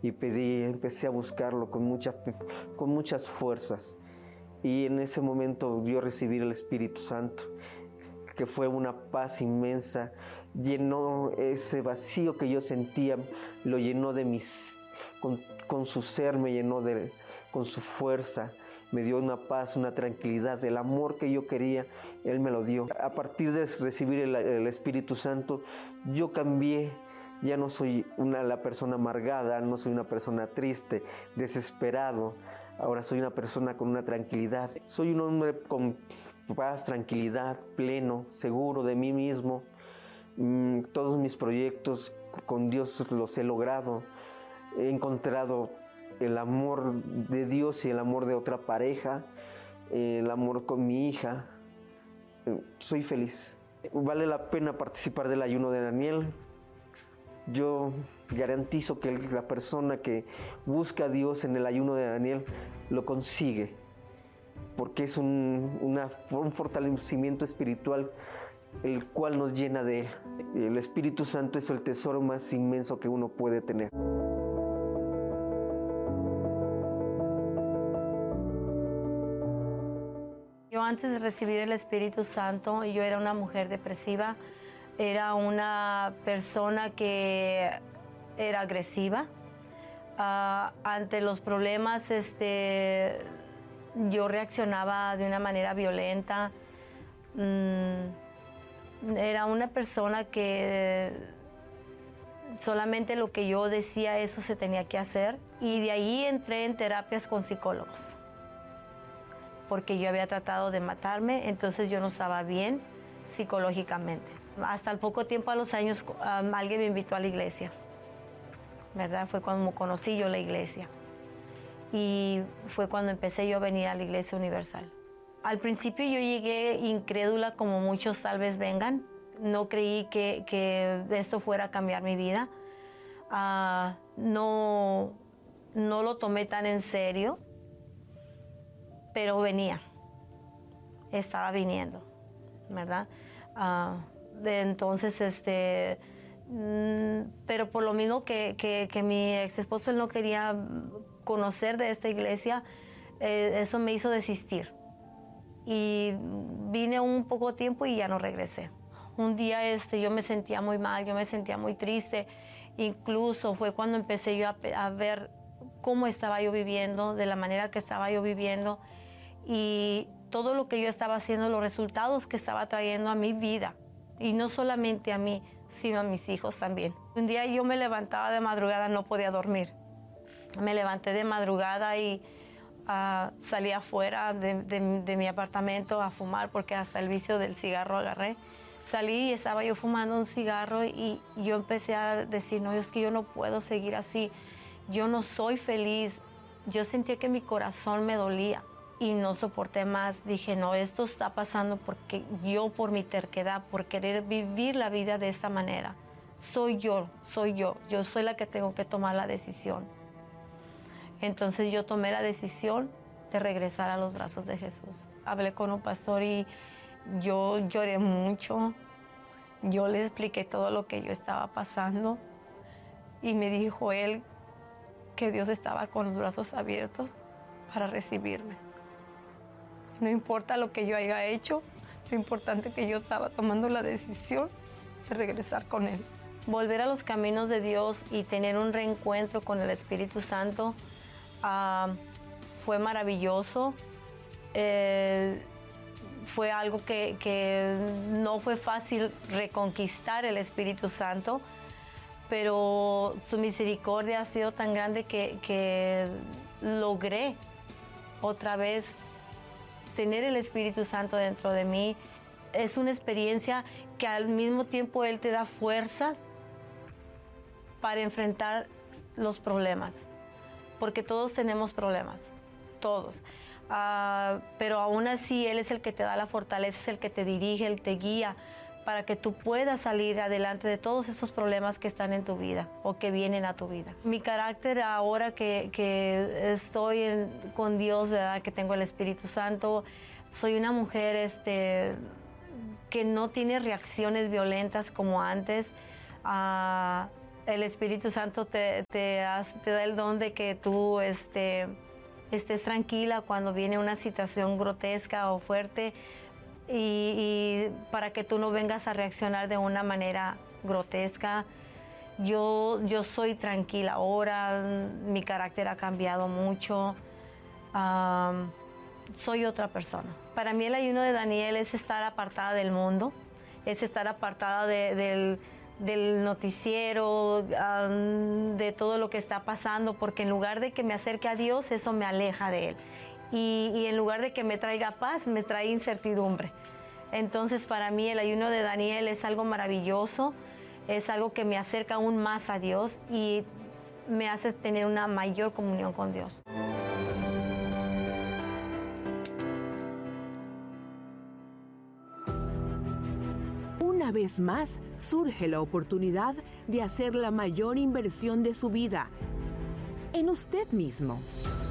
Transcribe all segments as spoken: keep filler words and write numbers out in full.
y pedí, empecé a buscarlo con, mucha, con muchas fuerzas. Y en ese momento yo recibí el Espíritu Santo, que fue una paz inmensa, llenó ese vacío que yo sentía, lo llenó de mis, con, con su ser, me llenó de, con su fuerza, me dio una paz, una tranquilidad, el amor que yo quería, Él me lo dio. A partir de recibir el, el Espíritu Santo, yo cambié, ya no soy una, la persona amargada, no soy una persona triste, desesperado, ahora soy una persona con una tranquilidad, soy un hombre con paz, tranquilidad, pleno, seguro de mí mismo. Mm, todos mis proyectos con Dios los he logrado, he encontrado el amor de Dios y el amor de otra pareja, el amor con mi hija. Soy feliz. Vale la pena participar del ayuno de Daniel. Yo garantizo que la persona que busca a Dios en el ayuno de Daniel lo consigue, porque es un, una, un fortalecimiento espiritual el cual nos llena de Él. El Espíritu Santo es el tesoro más inmenso que uno puede tener. Yo antes de recibir el Espíritu Santo, yo era una mujer depresiva, era una persona que era agresiva. Uh, ante los problemas, este, yo reaccionaba de una manera violenta. Mm, era una persona que solamente lo que yo decía, eso se tenía que hacer. Y de ahí entré en terapias con psicólogos, porque yo había tratado de matarme, entonces yo no estaba bien psicológicamente. Hasta el poco tiempo, a los años, um, alguien me invitó a la iglesia, ¿verdad? Fue cuando conocí yo la iglesia. Y fue cuando empecé yo a venir a la Iglesia Universal. Al principio yo llegué incrédula, como muchos tal vez vengan. No creí que, que esto fuera a cambiar mi vida. Uh, no, no lo tomé tan en serio, pero venía, estaba viniendo, ¿verdad? Uh, de entonces, este, mm, pero por lo mismo que, que, que mi ex esposo él no quería conocer de esta iglesia, eh, eso me hizo desistir. Y vine un poco tiempo y ya no regresé. Un día este, yo me sentía muy mal, yo me sentía muy triste. Incluso fue cuando empecé yo a, a ver cómo estaba yo viviendo, de la manera que estaba yo viviendo. Y todo lo que yo estaba haciendo, los resultados que estaba trayendo a mi vida. Y no solamente a mí, sino a mis hijos también. Un día yo me levantaba de madrugada, no podía dormir. Me levanté de madrugada y uh, salí afuera de, de, de mi apartamento a fumar, porque hasta el vicio del cigarro agarré. Salí y estaba yo fumando un cigarro y yo empecé a decir, no, es que yo no puedo seguir así. Yo no soy feliz. Yo sentía que mi corazón me dolía. Y no soporté más, dije, no, esto está pasando porque yo, por mi terquedad, por querer vivir la vida de esta manera, soy yo, soy yo, yo soy la que tengo que tomar la decisión. Entonces yo tomé la decisión de regresar a los brazos de Jesús. Hablé con un pastor y yo lloré mucho, yo le expliqué todo lo que yo estaba pasando y me dijo él que Dios estaba con los brazos abiertos para recibirme. No importa lo que yo haya hecho, lo importante es que yo estaba tomando la decisión de regresar con Él. Volver a los caminos de Dios y tener un reencuentro con el Espíritu Santo uh, fue maravilloso. Eh, fue algo que, que no fue fácil reconquistar el Espíritu Santo, pero su misericordia ha sido tan grande que, que logré otra vez tener el Espíritu Santo dentro de mí. Es una experiencia que al mismo tiempo Él te da fuerzas para enfrentar los problemas, porque todos tenemos problemas, todos. Uh, pero aún así Él es el que te da la fortaleza, es el que te dirige, Él te guía para que tú puedas salir adelante de todos esos problemas que están en tu vida o que vienen a tu vida. Mi carácter ahora que, que estoy en, con Dios, ¿verdad? Que tengo el Espíritu Santo, soy una mujer este, que no tiene reacciones violentas como antes. Uh, el Espíritu Santo te, te, te da el don de que tú este, estés tranquila cuando viene una situación grotesca o fuerte y, y para que tú no vengas a reaccionar de una manera grotesca. Yo, yo soy tranquila ahora, mi carácter ha cambiado mucho, um, soy otra persona. Para mí el ayuno de Daniel es estar apartada del mundo, es estar apartada de, del, del noticiero, um, de todo lo que está pasando, porque en lugar de que me acerque a Dios, eso me aleja de Él. Y, y en lugar de que me traiga paz, me trae incertidumbre. Entonces para mí el ayuno de Daniel es algo maravilloso. Es algo que me acerca aún más a Dios y me hace tener una mayor comunión con Dios. Una vez más, surge la oportunidad de hacer la mayor inversión de su vida en usted mismo.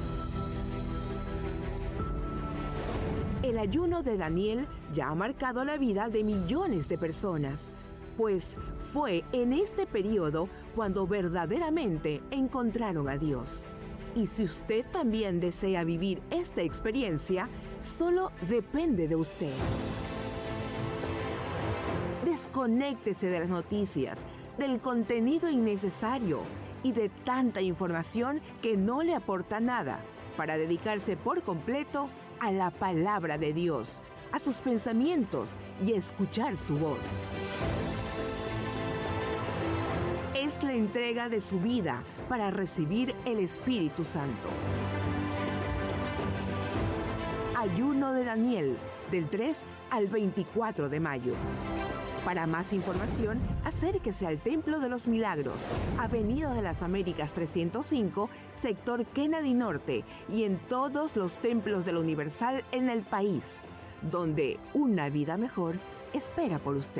El ayuno de Daniel ya ha marcado la vida de millones de personas, pues fue en este periodo cuando verdaderamente encontraron a Dios. Y si usted también desea vivir esta experiencia, solo depende de usted. Desconéctese de las noticias, del contenido innecesario y de tanta información que no le aporta nada, para dedicarse por completo a la palabra de Dios, a sus pensamientos y escuchar su voz. Es la entrega de su vida para recibir el Espíritu Santo. Ayuno de Daniel, del tres al veinticuatro de mayo. Para más información, acérquese al Templo de los Milagros, Avenida de las Américas trescientos cinco, sector Kennedy Norte, y en todos los templos de la Universal en el país, donde una vida mejor espera por usted.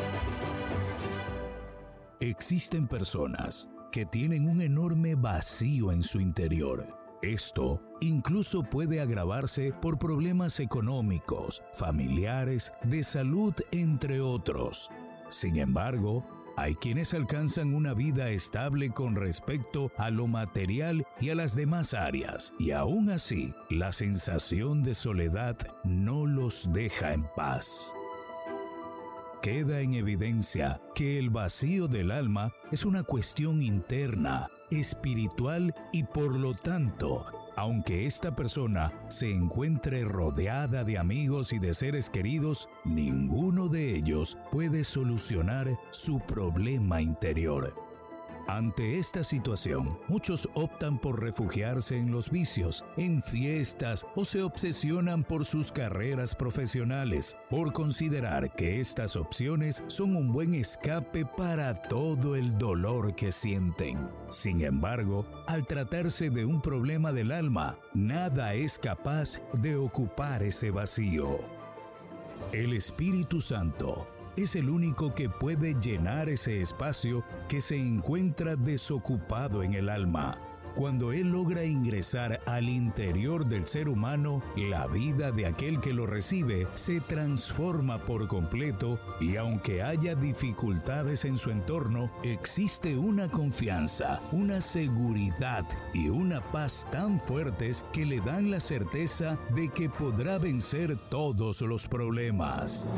Existen personas que tienen un enorme vacío en su interior. Esto incluso puede agravarse por problemas económicos, familiares, de salud, entre otros. Sin embargo, hay quienes alcanzan una vida estable con respecto a lo material y a las demás áreas, y aún así, la sensación de soledad no los deja en paz. Queda en evidencia que el vacío del alma es una cuestión interna, espiritual y por lo tanto, aunque esta persona se encuentre rodeada de amigos y de seres queridos, ninguno de ellos puede solucionar su problema interior. Ante esta situación, muchos optan por refugiarse en los vicios, en fiestas o se obsesionan por sus carreras profesionales, por considerar que estas opciones son un buen escape para todo el dolor que sienten. Sin embargo, al tratarse de un problema del alma, nada es capaz de ocupar ese vacío. El Espíritu Santo es el único que puede llenar ese espacio que se encuentra desocupado en el alma. Cuando Él logra ingresar al interior del ser humano, la vida de aquel que lo recibe se transforma por completo y aunque haya dificultades en su entorno, existe una confianza, una seguridad y una paz tan fuertes que le dan la certeza de que podrá vencer todos los problemas.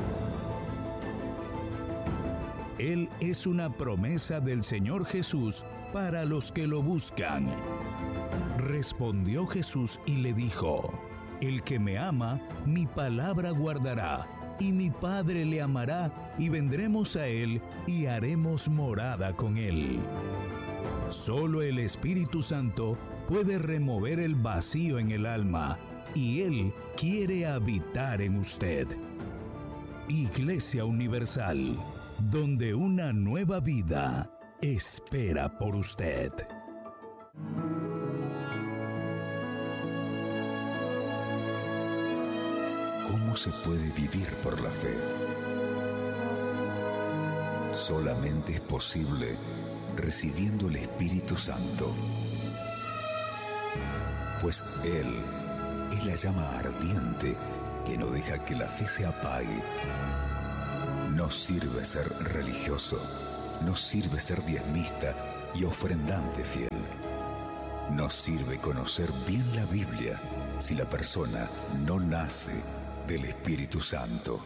Él es una promesa del Señor Jesús para los que lo buscan. Respondió Jesús y le dijo: El que me ama, mi palabra guardará, y mi Padre le amará, y vendremos a él y haremos morada con él. Solo el Espíritu Santo puede remover el vacío en el alma, y Él quiere habitar en usted. Iglesia Universal, donde una nueva vida espera por usted. ¿Cómo se puede vivir por la fe? Solamente es posible recibiendo el Espíritu Santo, pues Él es la llama ardiente que no deja que la fe se apague. No sirve ser religioso, no sirve ser diezmista y ofrendante fiel. No sirve conocer bien la Biblia si la persona no nace del Espíritu Santo.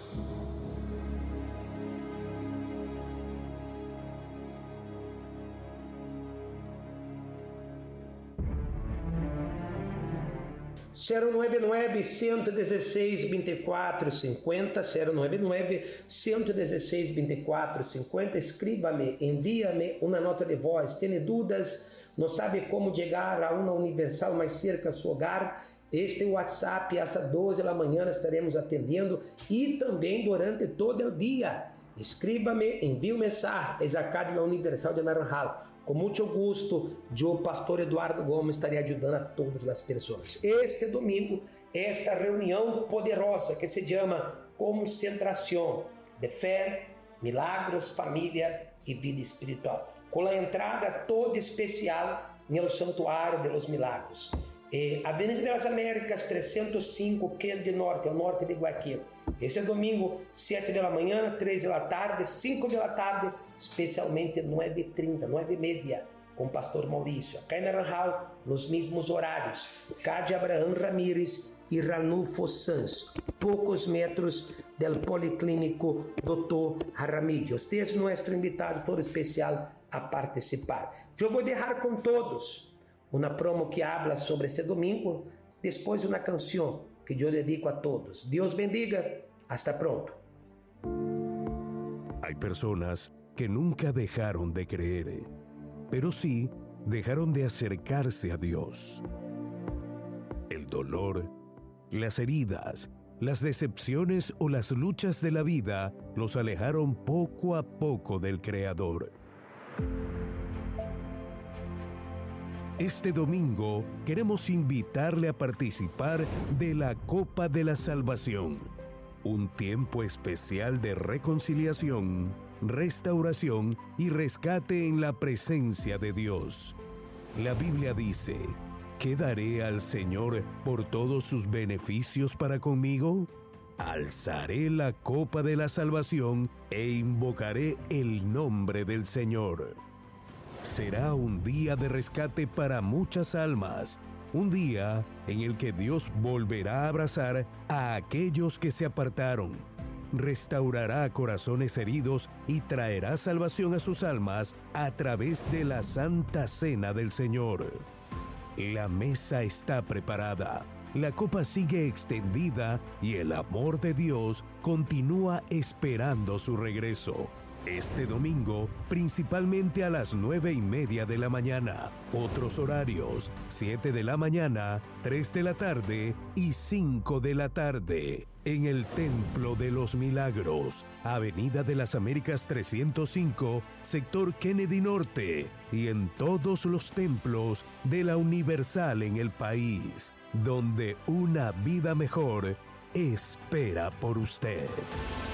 zero noventa e nove, cento e dezesseis, vinte e quatro, cinquenta, zero noventa e nove, cento e dezesseis, vinte e quatro, cinquenta. Escríbame, envia-me uma nota de voz. Tem dúvidas? Não sabe como chegar a uma Universal mais cerca do seu hogar? Este WhatsApp, às doze da manhã estaremos atendendo e também durante todo o dia. Escríbame, envie mensagens acá da Universal de Naranjal. Com muito gosto, eu, pastor Eduardo Gomes, estarei ajudando a todas as pessoas. Este domingo, esta reunião poderosa que se chama Concentração de Fé, Milagros, Família e Vida Espiritual. Com a entrada toda especial no Santuário dos Milagros. Eh, Avenida das Américas, trezentos e cinco, Kennedy Norte, ao norte de Guayaquil. Esse é domingo, sete da manhã, três da tarde, cinco da tarde, especialmente nove e trinta, nove e meia, com o pastor Maurício. Acá em Naranjal, nos mesmos horários. Cádia Abraham Ramírez e Ranulfo Sanz, poucos metros do Policlínico doutor Jaramillo. Este é nosso invitado todo especial a participar. Eu vou deixar com todos uma promo que habla sobre este domingo, depois uma canção que eu dedico a todos. Deus bendiga. Hasta pronto. Hay personas que nunca dejaron de creer, pero sí dejaron de acercarse a Dios. El dolor, las heridas, las decepciones o las luchas de la vida los alejaron poco a poco del Creador. Este domingo queremos invitarle a participar de la Copa de la Salvación, un tiempo especial de reconciliación, restauración y rescate en la presencia de Dios. La Biblia dice: ¿qué daré al Señor por todos sus beneficios para conmigo? Alzaré la copa de la salvación e invocaré el nombre del Señor. Será un día de rescate para muchas almas, un día en el que Dios volverá a abrazar a aquellos que se apartaron, restaurará corazones heridos y traerá salvación a sus almas a través de la Santa Cena del Señor. La mesa está preparada, la copa sigue extendida y el amor de Dios continúa esperando su regreso. Este domingo, principalmente a las nueve y media de la mañana. Otros horarios: siete de la mañana, tres de la tarde y cinco de la tarde. En el Templo de los Milagros, Avenida de las Américas trescientos cinco, sector Kennedy Norte. Y en todos los templos de la Universal en el país, donde una vida mejor espera por usted.